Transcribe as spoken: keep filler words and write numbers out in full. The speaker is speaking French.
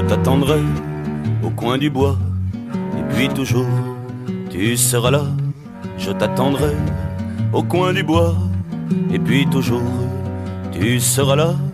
t'attendrai au coin du bois, et puis toujours tu seras là. Je t'attendrai au coin du bois, et puis toujours tu seras là.